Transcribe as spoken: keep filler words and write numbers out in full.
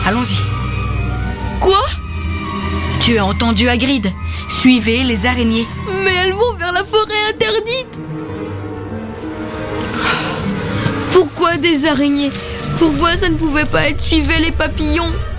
Allons-y. Quoi? Tu as entendu Hagrid. Suivez les araignées. Mais elles vont vers la forêt interdite. Pourquoi des araignées? Pourquoi ça ne pouvait pas être suivez les papillons?